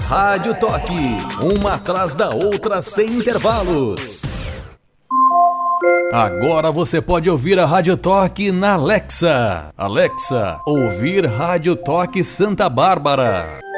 Rádio Toque, uma atrás da outra sem intervalos. Agora você pode ouvir a Rádio Toque na Alexa. Alexa, ouvir Rádio Toque Santa Bárbara.